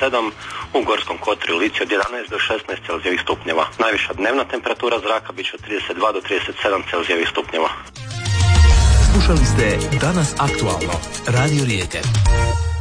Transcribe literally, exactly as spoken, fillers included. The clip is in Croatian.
sedam, u Gorskom kotaru i Lici od jedanaest do šesnaest Celzijevih stupnjeva. Najviša dnevna temperatura zraka bit će od trideset dva do trideset sedam Celzijevih stupnjeva. Slušali ste Danas aktualno, Radio Rijeke.